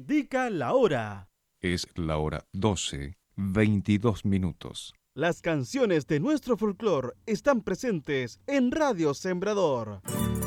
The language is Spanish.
indica la hora. Es la hora 12:22. Las canciones de nuestro folclore están presentes en Radio Sembrador.